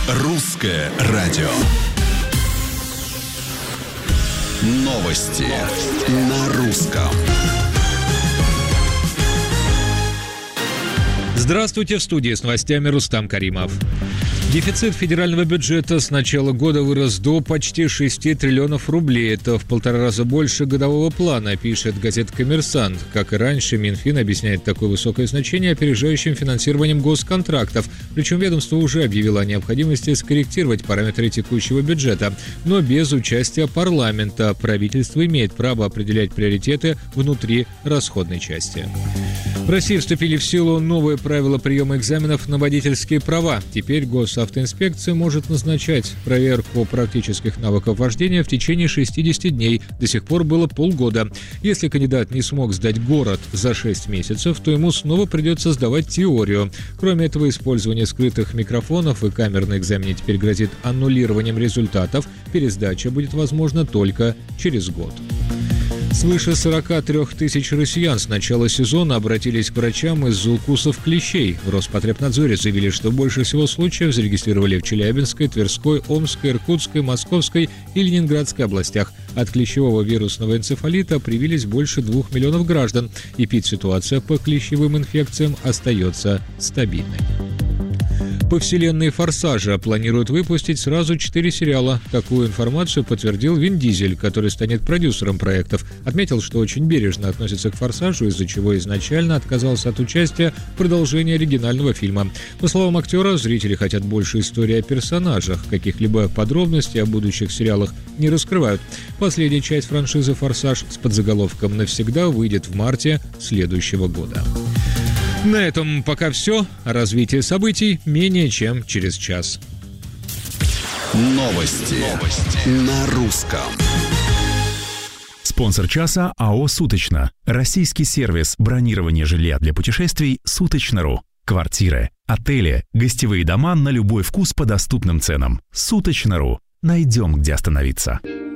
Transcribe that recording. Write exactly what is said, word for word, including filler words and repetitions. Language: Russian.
Русское радио. Новости на русском. Здравствуйте, в студии с новостями Рустам Каримов. Дефицит федерального бюджета с начала года вырос до почти шести триллионов рублей. Это в полтора раза больше годового плана, пишет газета «Коммерсант». Как и раньше, Минфин объясняет такое высокое значение опережающим финансированием госконтрактов. Причем ведомство уже объявило о необходимости скорректировать параметры текущего бюджета, но без участия парламента. Правительство имеет право определять приоритеты внутри расходной части. В России вступили в силу новые правила приема экзаменов на водительские права. Теперь госавтоинспекция может назначать проверку практических навыков вождения в течение шестидесяти дней. До сих пор было полгода. Если кандидат не смог сдать город за шесть месяцев, то ему снова придется сдавать теорию. Кроме этого, использование скрытых микрофонов и камер на экзамене теперь грозит аннулированием результатов. Пересдача будет возможна только через год. Свыше сорока трёх тысяч россиян с начала сезона обратились к врачам из-за укусов клещей. В Роспотребнадзоре заявили, что больше всего случаев зарегистрировали в Челябинской, Тверской, Омской, Иркутской, Московской и Ленинградской областях. От клещевого вирусного энцефалита привились больше двух миллионов граждан. Эпидситуация по клещевым инфекциям остается стабильной. По вселенной «Форсажа» планируют выпустить сразу четыре сериала. Такую информацию подтвердил Вин Дизель, который станет продюсером проектов. Отметил, что очень бережно относится к «Форсажу», из-за чего изначально отказался от участия в продолжении оригинального фильма. По словам актера, зрители хотят больше истории о персонажах. Каких-либо подробностей о будущих сериалах не раскрывают. Последняя часть франшизы «Форсаж» с подзаголовком «Навсегда» выйдет в марте следующего года. На этом пока все. Развитие событий менее чем через час. Новости, Новости. на русском. Спонсор часа АО «Суточно». Российский сервис бронирования жилья для путешествий «Суточно.ру». Квартиры, отели, гостевые дома на любой вкус по доступным ценам. «Суточно.ру». Найдем, где остановиться.